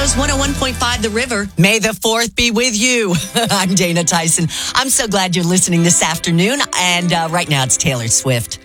Heroes 101.5 The River. May the 4th be with you. I'm Dana Tyson. I'm so glad you're listening this afternoon. And right now it's Taylor Swift.